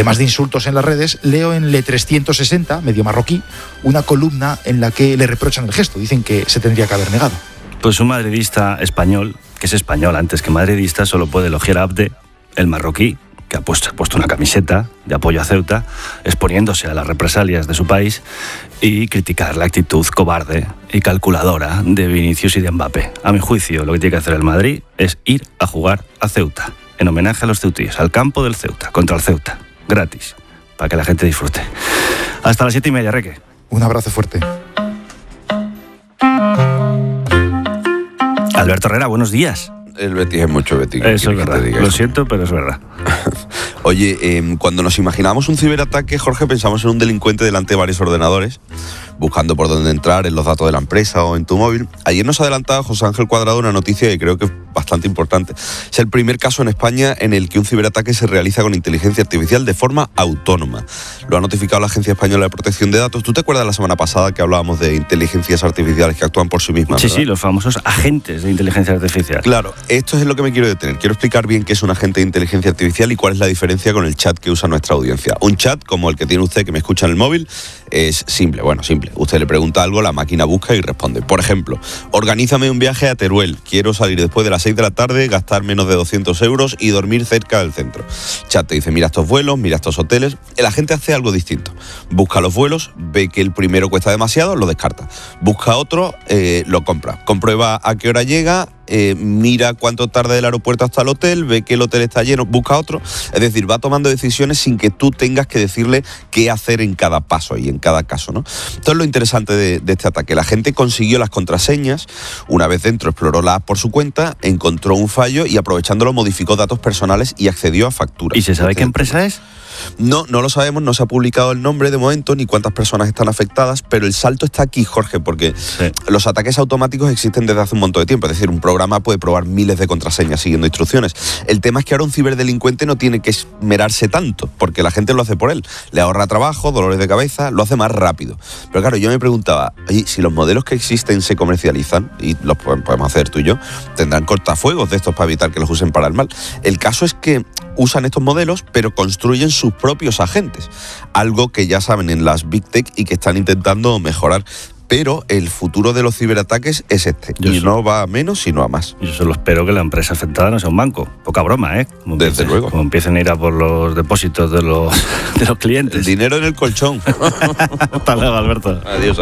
además de insultos en las redes, leo en Le 360, medio marroquí, una columna en la que le reprochan el gesto. Dicen que se tendría que haber negado. Pues un madridista español, que es español antes que madridista, solo puede elogiar a Abde, el marroquí, que ha puesto una camiseta de apoyo a Ceuta, exponiéndose a las represalias de su país, y criticar la actitud cobarde y calculadora de Vinicius y de Mbappé. A mi juicio, lo que tiene que hacer el Madrid es ir a jugar a Ceuta, en homenaje a los ceutíes, al campo del Ceuta, contra el Ceuta, gratis, para que la gente disfrute. Hasta las 7:30, Reque. Un abrazo fuerte. Alberto Herrera, buenos días. El Betis es mucho Betis. Eso es verdad. Lo siento, pero es verdad. Oye, cuando nos imaginamos un ciberataque, Jorge, pensamos en un delincuente delante de varios ordenadores, buscando por dónde entrar en los datos de la empresa o en tu móvil. Ayer nos adelantaba José Ángel Cuadrado una noticia que creo que es bastante importante. Es el primer caso en España en el que un ciberataque se realiza con inteligencia artificial de forma autónoma. Lo ha notificado la Agencia Española de Protección de Datos. ¿Tú te acuerdas la semana pasada que hablábamos de inteligencias artificiales que actúan por sí mismas? Sí, ¿verdad? Sí, los famosos agentes de inteligencia artificial. Claro, esto es lo que me quiero detener. Quiero explicar bien qué es un agente de inteligencia artificial y cuál es la diferencia con el chat que usa nuestra audiencia. Un chat, como el que tiene usted que me escucha en el móvil, es simple. Bueno, simple. Usted le pregunta algo, la máquina busca y responde. Por ejemplo, organízame un viaje a Teruel. Quiero salir después de las 6 de la tarde, gastar menos de 200 euros y dormir cerca del centro. Chat te dice, mira estos vuelos, mira estos hoteles. El agente hace algo distinto. Busca los vuelos, ve que el primero cuesta demasiado, lo descarta. Busca otro, lo compra. Comprueba a qué hora llega, mira cuánto tarda del aeropuerto hasta el hotel, ve que el hotel está lleno, busca otro. Es decir, va tomando decisiones sin que tú tengas que decirle qué hacer en cada paso y en cada caso, ¿no? Esto es lo interesante de este ataque. La gente consiguió las contraseñas, una vez dentro exploró la app por su cuenta, encontró un fallo y aprovechándolo modificó datos personales y accedió a facturas. ¿Y se sabe qué empresa es? No lo sabemos, no se ha publicado el nombre de momento ni cuántas personas están afectadas, pero el salto está aquí, Jorge, porque los ataques automáticos existen desde hace un montón de tiempo. Es decir, un programa puede probar miles de contraseñas siguiendo instrucciones. El tema es que ahora un ciberdelincuente no tiene que esmerarse tanto, porque la gente lo hace por él. Le ahorra trabajo, dolores de cabeza, lo hace más rápido. Pero claro, yo me preguntaba, oye, si los modelos que existen se comercializan, y los podemos hacer tú y yo, tendrán cortafuegos de estos para evitar que los usen para el mal. El caso es que usan estos modelos, pero construyen sus propios agentes, algo que ya saben en las Big Tech y que están intentando mejorar. Pero el futuro de los ciberataques es este, no va a menos sino a más. Yo solo espero que la empresa afectada no sea un banco. Poca broma, ¿eh? Desde luego. Como empiecen a ir a por los depósitos de los clientes. El dinero en el colchón. Hasta luego, Alberto. Adiós.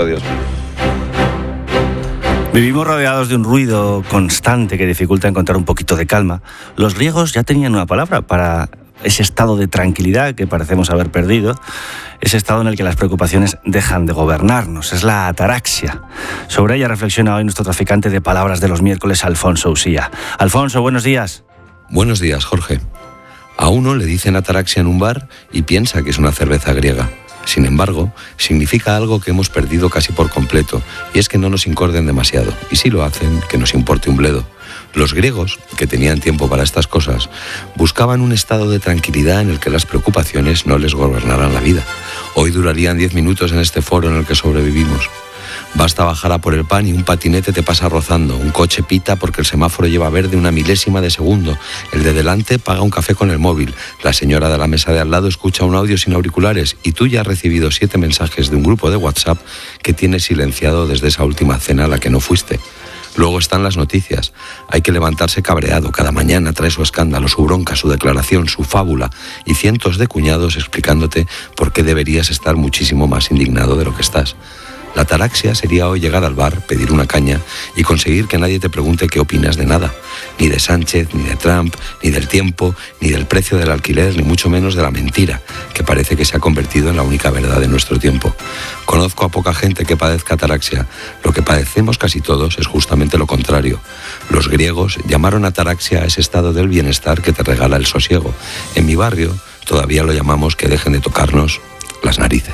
Vivimos rodeados de un ruido constante que dificulta encontrar un poquito de calma. Los griegos ya tenían una palabra para ese estado de tranquilidad que parecemos haber perdido, ese estado en el que las preocupaciones dejan de gobernarnos. Es la ataraxia. Sobre ella reflexiona hoy nuestro traficante de palabras de los miércoles, Alfonso Usía. Alfonso, buenos días. Buenos días, Jorge. A uno le dicen ataraxia en un bar y piensa que es una cerveza griega. Sin embargo, significa algo que hemos perdido casi por completo, y es que no nos incorden demasiado, y si lo hacen, que nos importe un bledo. Los griegos, que tenían tiempo para estas cosas, buscaban un estado de tranquilidad en el que las preocupaciones no les gobernaran la vida. Hoy durarían 10 minutos en este foro en el que sobrevivimos. Basta bajar a por el pan y un patinete te pasa rozando, un coche pita porque el semáforo lleva verde una milésima de segundo, el de delante paga un café con el móvil, la señora de la mesa de al lado escucha un audio sin auriculares y tú ya has recibido 7 mensajes de un grupo de WhatsApp que tienes silenciado desde esa última cena a la que no fuiste. Luego están las noticias. Hay que levantarse cabreado. Cada mañana trae su escándalo, su bronca, su declaración, su fábula y cientos de cuñados explicándote por qué deberías estar muchísimo más indignado de lo que estás. La ataraxia sería hoy llegar al bar, pedir una caña y conseguir que nadie te pregunte qué opinas de nada. Ni de Sánchez, ni de Trump, ni del tiempo, ni del precio del alquiler, ni mucho menos de la mentira, que parece que se ha convertido en la única verdad de nuestro tiempo. Conozco a poca gente que padezca ataraxia. Lo que padecemos casi todos es justamente lo contrario. Los griegos llamaron ataraxia a ese estado del bienestar que te regala el sosiego. En mi barrio todavía lo llamamos que dejen de tocarnos las narices.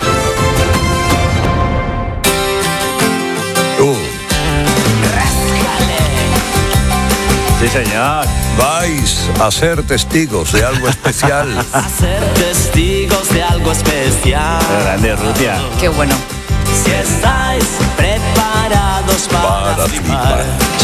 Sí, señor. Vais a ser testigos de algo especial. A ser testigos de algo especial. Qué grande, Rutia. Qué bueno. Si estáis preparados para flipar.